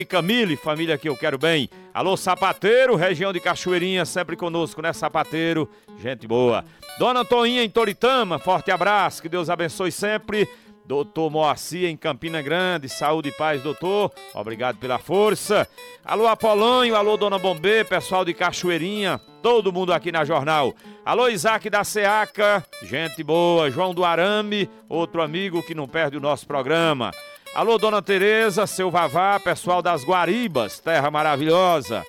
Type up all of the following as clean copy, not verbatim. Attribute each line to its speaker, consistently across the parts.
Speaker 1: Camille, família que eu quero bem. Alô, Sapateiro, região de Cachoeirinha, sempre conosco, né, Sapateiro? Gente boa. Dona Toinha em Toritama, forte abraço, que Deus abençoe sempre. Doutor Moacir em Campina Grande, saúde e paz, doutor. Obrigado pela força. Alô, Apolônio, alô, Dona Bombê, pessoal de Cachoeirinha, todo mundo aqui na Jornal. Alô, Isaac da Seaca, gente boa. João do Arame, outro amigo que não perde o nosso programa. Alô, Dona Tereza, seu Vavá, pessoal das Guaribas, terra maravilhosa.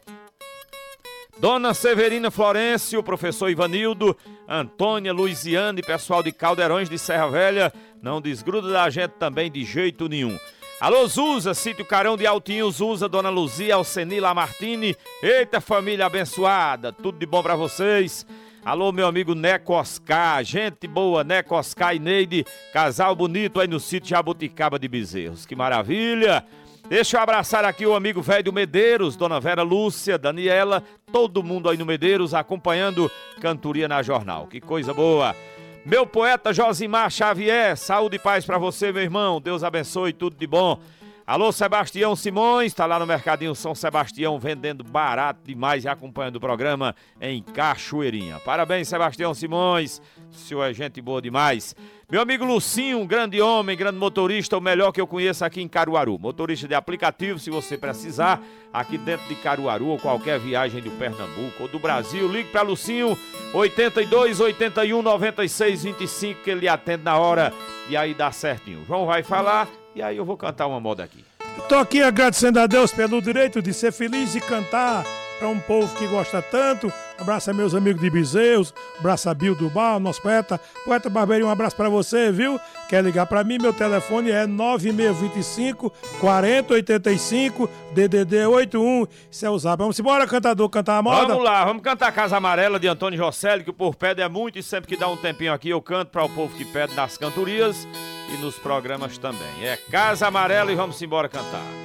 Speaker 1: Dona Severina Florencio, professor Ivanildo, Antônia Luiziane, pessoal de Caldeirões de Serra Velha, não desgruda da gente também de jeito nenhum. Alô, Zuza, sítio Carão de Altinho, Zuza, Dona Luzia, Alceni Lamartine, eita família abençoada, tudo de bom pra vocês. Alô, meu amigo Neco Oscar, gente boa, Neco Oscar e Neide, casal bonito aí no sítio Jabuticaba de Bezerros, que maravilha. Deixa eu abraçar aqui o amigo velho do Medeiros, Dona Vera Lúcia, Daniela, todo mundo aí no Medeiros acompanhando Cantoria na Jornal, que coisa boa. Meu poeta Josimar Xavier, saúde e paz pra você, meu irmão, Deus abençoe, tudo de bom. Alô, Sebastião Simões, tá lá no Mercadinho São Sebastião, vendendo barato demais e acompanhando o programa em Cachoeirinha. Parabéns, Sebastião Simões, o senhor é gente boa demais. Meu amigo Lucinho, um grande homem, grande motorista, o melhor que eu conheço aqui em Caruaru. Motorista de aplicativo, se você precisar, aqui dentro de Caruaru ou qualquer viagem do Pernambuco ou do Brasil, ligue para Lucinho, 82 81 96 25, que ele atende na hora e aí dá certinho. O João vai falar e aí eu vou cantar uma moda aqui.
Speaker 2: Estou aqui agradecendo a Deus pelo direito de ser feliz e cantar para um povo que gosta tanto. Abraço a meus amigos de Bezerros, abraço a Bill do Bar, nosso poeta Barbeirinho, um abraço para você, viu? Quer ligar para mim? Meu telefone é 9625 4085 DDD 81. Isso é o Zap. Vamos embora, cantador, cantar a moda?
Speaker 1: Vamos lá, vamos cantar Casa Amarela de Antônio Josélio, que o povo pede é muito e sempre que dá um tempinho aqui eu canto para o povo que pede nas cantorias e nos programas também. É Casa Amarela e vamos embora cantar.